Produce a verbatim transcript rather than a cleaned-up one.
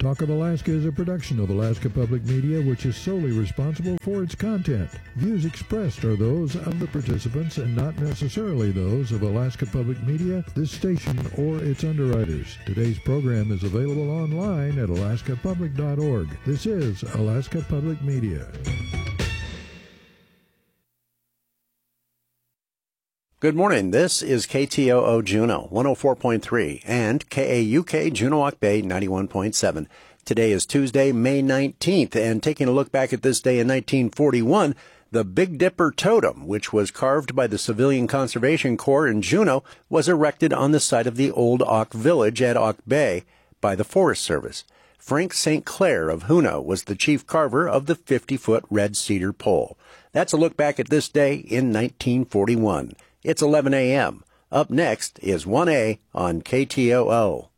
Talk of Alaska is a production of Alaska Public Media, which is solely responsible for its content. Views expressed are those of the participants and not necessarily those of Alaska Public Media, this station, or its underwriters. Today's program is available online at alaska public dot org. This is Alaska Public Media. Good morning. This is K T O O Juneau one oh four point three and K A U K Juneau-Ock Bay ninety-one point seven. Today is Tuesday, May nineteenth, and taking a look back at this day in nineteen forty-one, the Big Dipper Totem, which was carved by the Civilian Conservation Corps in Juneau, was erected on the site of the old Auk Village at Auk Bay by the Forest Service. Frank Saint Clair of Huno was the chief carver of the fifty-foot red cedar pole. That's a look back at this day in nineteen forty-one. It's eleven a.m. Up next is one A on K T O O.